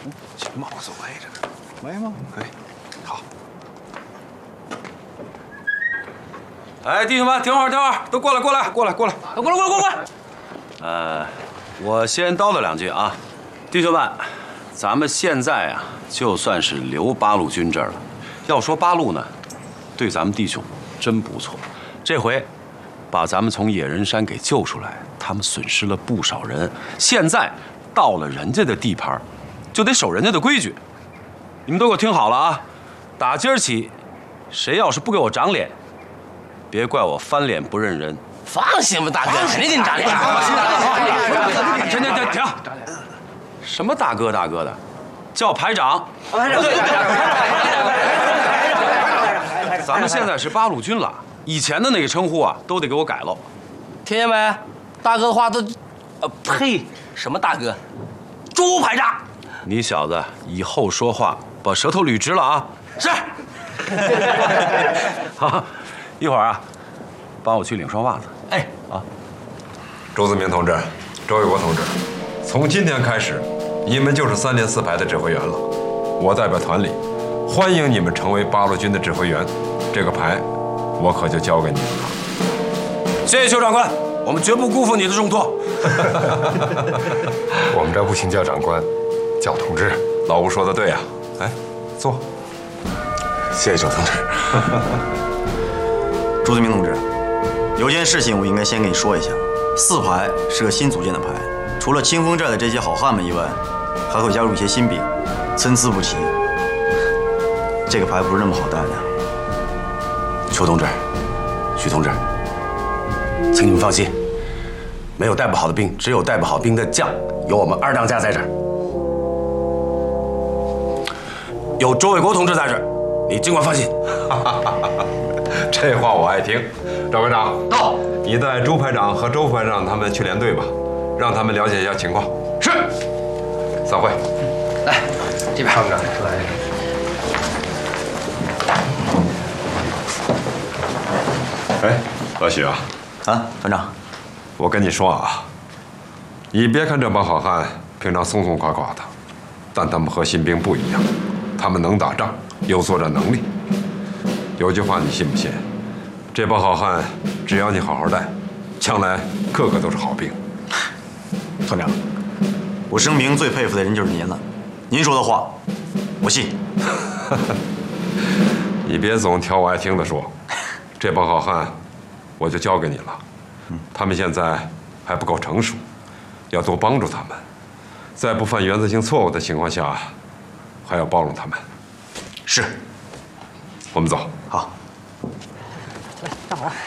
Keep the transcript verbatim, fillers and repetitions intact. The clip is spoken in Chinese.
这帽子歪着呢，歪吗？哎，好。哎，弟兄们，停会儿，停会儿，都过来，过来，过来，过来，过来，过来，过来，过来。呃，我先叨叨两句啊，弟兄们，咱们现在啊，就算是留八路军这儿了。要说八路呢，对咱们弟兄真不错。这回把咱们从野人山给救出来，他们损失了不少人。现在到了人家的地盘，就得守人家的规矩。你们都给我听好了啊！打今儿起，谁要是不给我长脸，别怪我翻脸不认人。 放心吧，大哥，肯定给你长脸。 停停停停！什么大哥大哥的，叫排长。 排长，对，排长，排长。 咱们现在是八路军了，以前的那个称呼啊，都得给我改了。 听见没？大哥的话都，呃，呸，什么大哥？朱排长。 你小子以后说话把舌头捋直了啊！ 是。 好，一会儿啊，帮我去领双袜子。 哎， 啊， 周子明同志，周卫国同志，从今天开始，你们就是三连四排的指挥员了。我代表团里，欢迎你们成为八路军的指挥员。这个牌，我可就交给你们了。 谢谢邱长官，我们绝不辜负你的重托。 我们这不请叫长官，叫同志。 老吴说的对呀、啊，哎，坐。 谢谢周同志。 朱子明同志，有件事情我应该先跟你说一下。四排是个新组建的排，除了清风寨的这些好汉们以外，还会加入一些新兵，参差不齐。这个排不是那么好带的。 邱同志，许同志，请你们放心，没有带不好的兵，只有带不好兵的将。有我们二当家在这儿，有周卫国同志在这儿，你尽管放心。 这话我爱听。赵排长到， 你带朱排长和周排长他们去连队吧，让他们了解一下情况。 是。 散会。 来，这边。 参长，来。 哎，老许啊， 啊，团长， 我跟你说啊，你别看这帮好汉平常松松垮垮的，但他们和新兵不一样，他们能打仗，有作战能力。有句话你信不信？这帮好汉，只要你好好带，将来个个都是好兵。 团长，我生平最佩服的人就是您了，您说的话，我信。 你别总挑我爱听的说，这帮好汉，我就交给你了。他们现在还不够成熟，要多帮助他们，在不犯原则性错误的情况下，还要包容他们。 是。 我们走。 好。 来，干嘛？